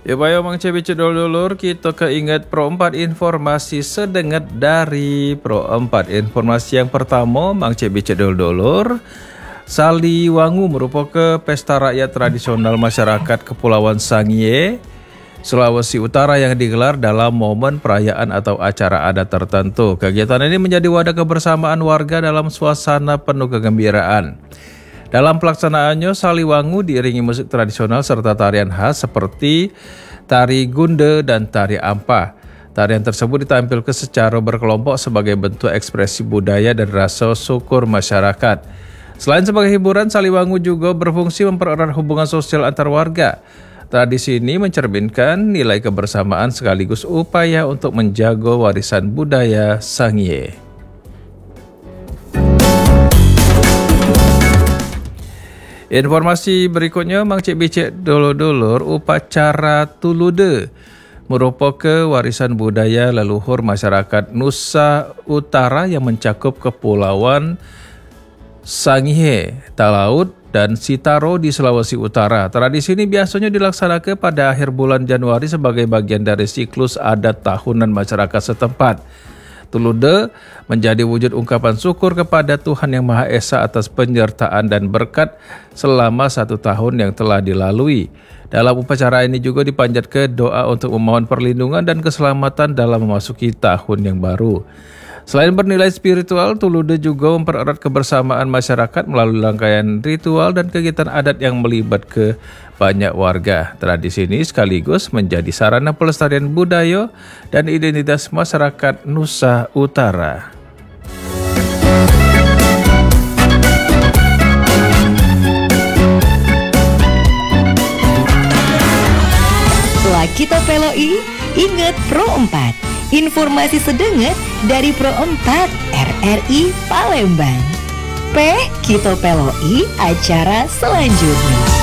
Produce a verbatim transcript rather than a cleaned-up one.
Ya bayo Mang Cebi Cedol-dolor, kita keinget Pro empat informasi sedenget dari Pro empat. Informasi yang pertama, Mang Cebi Cedol-dolor, Saliwangu merupakan pesta rakyat tradisional masyarakat Kepulauan Sangihe, Sulawesi Utara yang digelar dalam momen perayaan atau acara adat tertentu. Kegiatan ini menjadi wadah kebersamaan warga dalam suasana penuh kegembiraan. Dalam pelaksanaannya, Saliwangu diiringi musik tradisional serta tarian khas seperti tari gunde dan tari ampa. Tarian tersebut ditampilkan secara berkelompok sebagai bentuk ekspresi budaya dan rasa syukur masyarakat. Selain sebagai hiburan, Saliwangu juga berfungsi mempererat hubungan sosial antar warga. Tradisi ini mencerminkan nilai kebersamaan sekaligus upaya untuk menjaga warisan budaya Sangihe. Informasi berikutnya, Mang Cik Bicik Dolo-dolor, upacara Tulude merupakan warisan budaya leluhur masyarakat Nusa Utara yang mencakup kepulauan Sangihe, Talaut, dan Sitaro di Sulawesi Utara. Tradisi ini biasanya dilaksanakan pada akhir bulan Januari sebagai bagian dari siklus adat tahunan masyarakat setempat. Tulude menjadi wujud ungkapan syukur kepada Tuhan Yang Maha Esa atas penyertaan dan berkat selama satu tahun yang telah dilalui. Dalam upacara ini juga dipanjatkan doa untuk memohon perlindungan dan keselamatan dalam memasuki tahun yang baru. Selain bernilai spiritual, Tulude juga mempererat kebersamaan masyarakat melalui rangkaian ritual dan kegiatan adat yang melibatkan banyak warga. Tradisi ini sekaligus menjadi sarana pelestarian budaya dan identitas masyarakat Nusa Utara. Setelah kita peloi, ingat Pro empat. Informasi sedenget dari Pro empat R R I Palembang. P kita peloi acara selanjutnya.